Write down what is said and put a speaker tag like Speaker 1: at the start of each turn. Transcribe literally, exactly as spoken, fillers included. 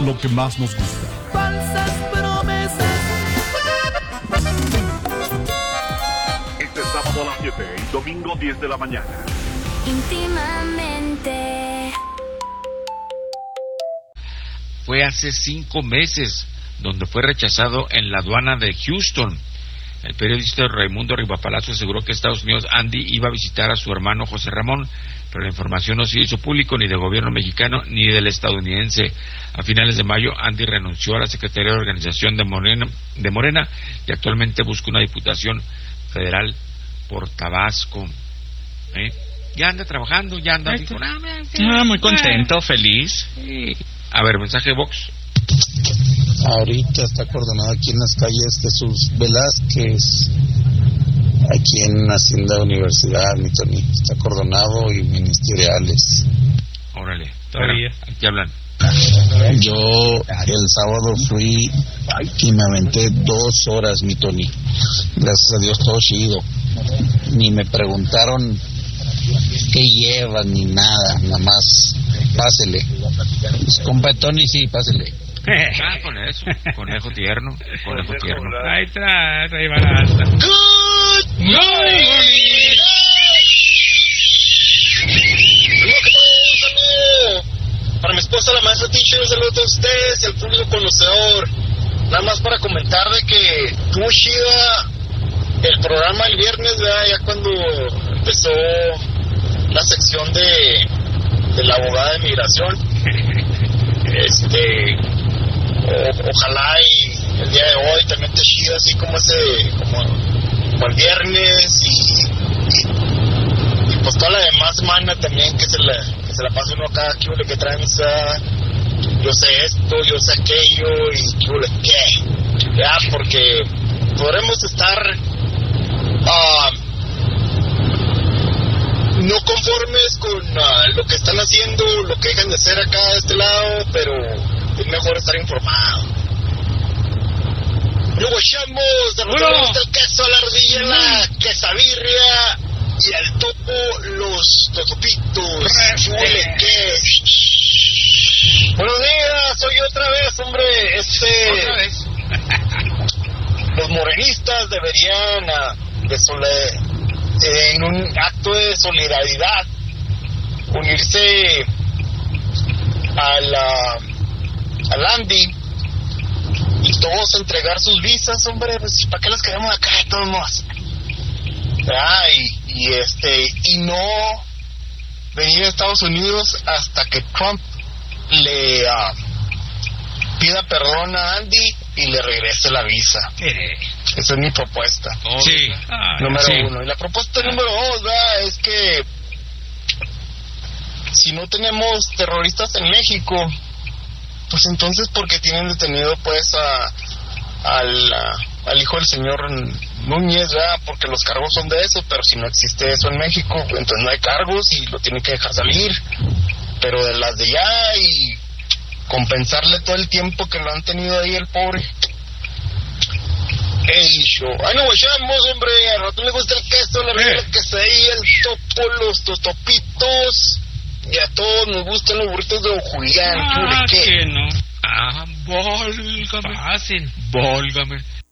Speaker 1: lo que más nos gusta.
Speaker 2: Falsas promesas.
Speaker 3: Este sábado a las siete y domingo diez de la mañana.
Speaker 4: Íntimamente.
Speaker 5: Fue hace cinco meses donde fue rechazado en la aduana de Houston. El periodista Raimundo Rivapalacio aseguró que Estados Unidos, Andy, iba a visitar a su hermano José Ramón, pero la información no se hizo público ni del gobierno mexicano ni del estadounidense. A finales de mayo, Andy renunció a la Secretaría de Organización de Morena, de Morena y actualmente busca una diputación federal por Tabasco. ¿Eh? Ya anda trabajando, ya anda... Dijo, ah,
Speaker 6: ah, muy contento, feliz.
Speaker 5: Sí. A ver, mensaje de Vox.
Speaker 7: Ahorita está acordonado aquí en las calles Jesús Velázquez, aquí en Hacienda Universidad, mi Tony. Está acordonado y ministeriales.
Speaker 5: Órale, todavía. Aquí hablan.
Speaker 7: Yo el sábado fui y me aventé dos horas, mi Tony. Gracias a Dios todo chido. Ni me preguntaron qué llevan ni nada, nada más pásele. Pues, compa Tony, sí, pásele.
Speaker 5: Ah, con eso, conejo tierno, conejo tierno.
Speaker 6: Ahí tras, ahí va la alta.
Speaker 8: Good morning. Para mi esposa, la maestra teacher, saludos a todos ustedes y al público conocedor. Nada más para comentar de que tuvo chida el programa el viernes, ¿verdad? Ya cuando empezó la sección de, de la abogada de migración. Este, o, ojalá y el día de hoy también te chida así como ese, como, como el viernes y, y, y pues toda la demás semana también que se la, que se la pase uno acá, que huele que tranza, yo sé esto, yo sé aquello y que huele qué, ya, porque podremos estar uh, no conformes con uh, lo que están haciendo, lo que dejan de hacer acá de este lado, pero es mejor estar informado. Luego echamos de bueno. El queso, la ardilla, mm. la quesabirria y al topo los totopitos. Huele que. Buenos días, soy otra vez, hombre. Este.
Speaker 5: Otra vez.
Speaker 8: Los morenistas deberían uh, de sole, eh, en un acto de solidaridad unirse a la al Andy y todos entregar sus visas, hombre, pues ¿para qué las queremos acá de todos modos? Ah, y, y este y no venir a Estados Unidos hasta que Trump le uh, pida perdón a Andy y le regrese la visa.
Speaker 6: Eh.
Speaker 8: Esa es mi propuesta.
Speaker 5: Oh, sí.
Speaker 8: Ah, número sí. uno. Y la propuesta ah. número dos, ¿verdad? Es que si no tenemos terroristas en México, pues entonces porque tienen detenido pues a, al, a, al hijo del señor Núñez, ¿verdad? Porque los cargos son de eso, pero si no existe eso en México, entonces no hay cargos y lo tienen que dejar salir. Pero de las de allá y compensarle todo el tiempo que lo han tenido ahí el pobre. Ey, show. Ay, no, echamos, hombre. A Rato le gusta el queso, la regla, el quesadilla, el topo, los totopitos. Y a todos nos gustan los burritos de Don Julián.
Speaker 6: Ah,
Speaker 8: ¿Qué?
Speaker 6: que no.
Speaker 5: Ah, válgame.
Speaker 6: Fácil.
Speaker 5: Válgame.